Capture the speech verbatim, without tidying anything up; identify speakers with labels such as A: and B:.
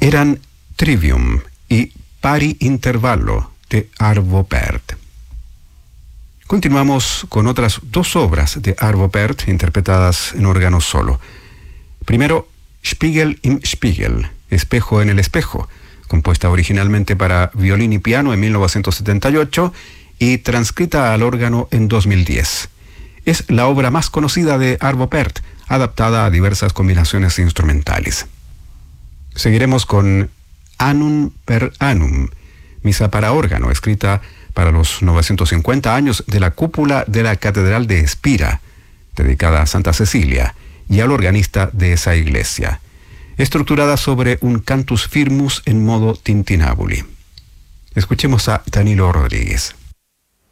A: eran Trivium y Pari Intervallo de Arvo Pärt. Continuamos con otras dos obras de Arvo Pärt interpretadas en órgano solo. Primero, Spiegel im Spiegel, Espejo en el espejo, compuesta originalmente para violín y piano en mil novecientos setenta y ocho y transcrita al órgano en dos mil diez. Es la obra más conocida de Arvo Pärt, adaptada a diversas combinaciones instrumentales. Seguiremos con Annum per Annum, misa para órgano, escrita para los novecientos cincuenta años de la cúpula de la Catedral de Spira, dedicada a Santa Cecilia y al organista de esa iglesia, estructurada sobre un cantus firmus en modo tintinabuli. Escuchemos a Danilo Rodríguez.